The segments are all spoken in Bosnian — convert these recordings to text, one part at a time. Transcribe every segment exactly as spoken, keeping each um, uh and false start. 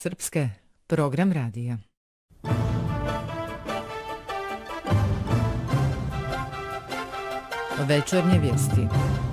Srpske, program radija. Večernje vijesti.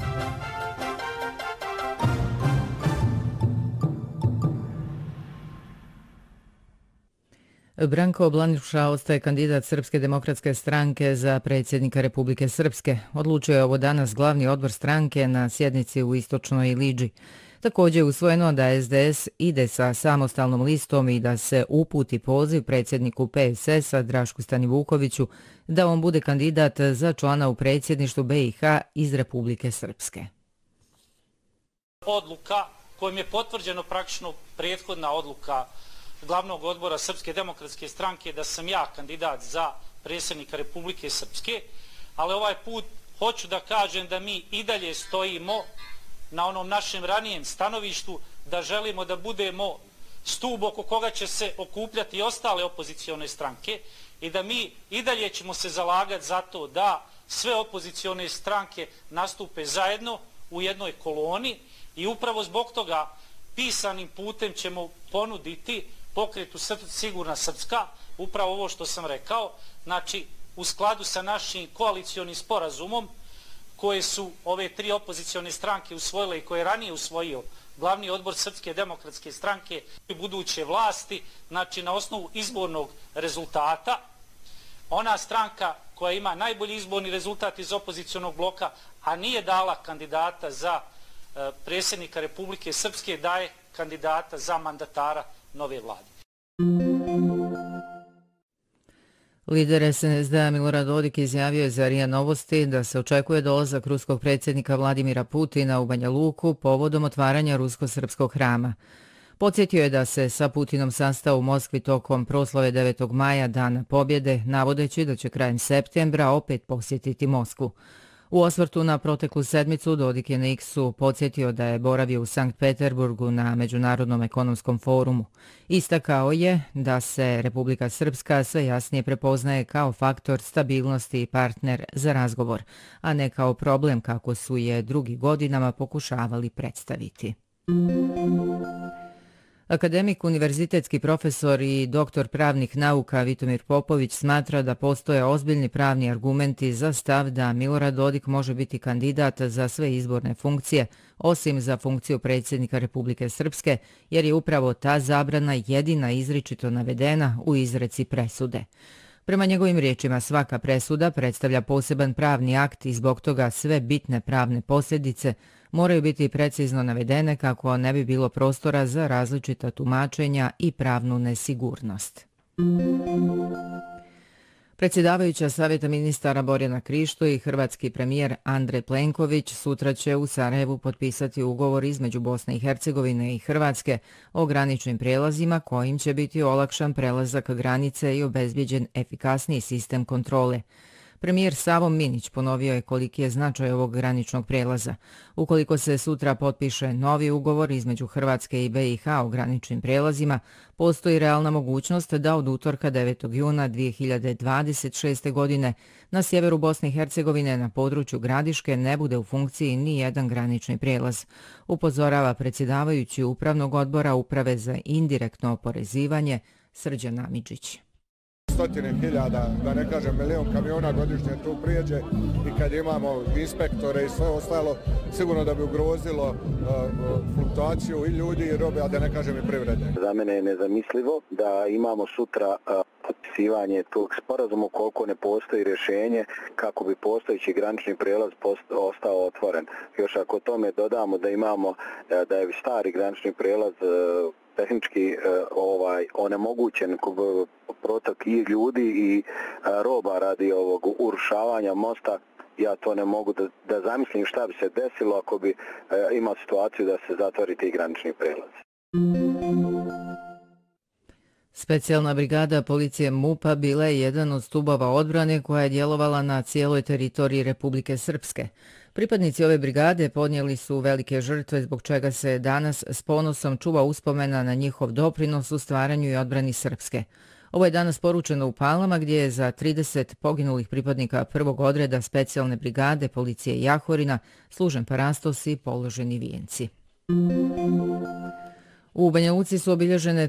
Branko Blaniša ostaje kandidat Srpske demokratske stranke za predsjednika Republike Srpske. Odlučio je ovo danas glavni odbor stranke na sjednici u Istočnoj Iliđi. Također je usvojeno da es de es ide sa samostalnom listom i da se uputi poziv predsjedniku pe es es-a Drašku Stanivukoviću da on bude kandidat za člana u predsjedništvu be i ha iz Republike Srpske. Odluka kojom je potvrđeno praktično prethodna odluka glavnog odbora Srpske demokratske stranke da sam ja kandidat za predsjednika Republike Srpske, ali ovaj put hoću da kažem da mi i dalje stojimo na onom našem ranijem stanovištu da želimo da budemo stub oko koga će se okupljati i ostale opozicione stranke i da mi i dalje ćemo se zalagati za to da sve opozicione stranke nastupe zajedno u jednoj koloni i upravo zbog toga pisanim putem ćemo ponuditi pokretu Sigurna Srpska, upravo ovo što sam rekao, znači u skladu sa našim koalicionim sporazumom koje su ove tri opozicione stranke usvojile i koje je ranije usvojio glavni odbor Srpske demokratske stranke i buduće vlasti, znači na osnovu izbornog rezultata. Ona stranka koja ima najbolji izborni rezultat iz opozicionog bloka, a nije dala kandidata za e, predsjednika Republike Srpske, daje kandidata za mandatara nove vlade. Lider es en es de-a Milorad Dodik izjavio je za er i a Novosti da se očekuje dolazak ruskog predsjednika Vladimira Putina u Banja Luku povodom otvaranja rusko-srpskog hrama. Podsjetio je da se sa Putinom sastao u Moskvi tokom proslave devetog maja, dana pobjede, navodeći da će krajem septembra opet posjetiti Moskvu. U osvrtu na proteklu sedmicu Dodik je na X-u podsjetio da je boravio u Sankt Peterburgu na Međunarodnom ekonomskom forumu. Istakao je da se Republika Srpska sve jasnije prepoznaje kao faktor stabilnosti i partner za razgovor, a ne kao problem kako su je drugi godinama pokušavali predstaviti. Akademik, univerzitetski profesor i doktor pravnih nauka Vitomir Popović smatra da postoje ozbiljni pravni argumenti za stav da Milorad Dodik može biti kandidat za sve izborne funkcije, osim za funkciju predsjednika Republike Srpske, jer je upravo ta zabrana jedina izričito navedena u izreci presude. Prema njegovim riječima, svaka presuda predstavlja poseban pravni akt i zbog toga sve bitne pravne posljedice moraju biti precizno navedene kako ne bi bilo prostora za različita tumačenja i pravnu nesigurnost. Predsjedavajuća Savjeta ministara Borjana Krišto i hrvatski premijer Andrej Plenković sutra će u Sarajevu potpisati ugovor između Bosne i Hercegovine i Hrvatske o graničnim prijelazima kojim će biti olakšan prelazak granice i obezbijeđen efikasniji sistem kontrole. Premijer Savo Minić ponovio je koliki je značaj ovog graničnog prijelaza. Ukoliko se sutra potpiše novi ugovor između Hrvatske i be i ha o graničnim prijelazima, postoji realna mogućnost da od utorka devetog juna dvije hiljade dvadeset šeste. godine na sjeveru Bosne i Hercegovine na području Gradiške ne bude u funkciji ni jedan granični prijelaz, upozorava predsjedavajući Upravnog odbora Uprave za indirektno oporezivanje Srđan Amidžić. Stotine hiljada, da ne kažem milion kamiona godišnje tu prijeđe i kad imamo inspektore i sve ostalo, sigurno da bi ugrozilo uh, fluktuaciju i ljudi i robe, a da ne kažem i privrede. Za mene je nezamislivo da imamo sutra uh, potpisivanje tog sporazuma ukoliko ne postoji rješenje kako bi postojeći granični prijelaz post- ostao otvoren. Još ako tome dodamo da imamo uh, da je stari granični prijelaz uh, tehnički uh, ovaj onemogućen protok i ljudi i uh, roba radi ovog urušavanja mosta, ja to ne mogu da, da zamislim šta bi se desilo ako bi uh, imao situaciju da se zatvori ti granični prijelaz. Specijalna brigada policije MUP-a bila je jedan od stubova odbrane koja je djelovala na cijeloj teritoriji Republike Srpske. Pripadnici ove brigade podnijeli su velike žrtve zbog čega se danas s ponosom čuva uspomena na njihov doprinos u stvaranju i odbrani Srpske. Ovo je danas poručeno u Palama gdje je za trideset poginulih pripadnika prvog odreda specijalne brigade policije Jahorina služen parastos i položeni vijenci. U Banja Luci su obilježene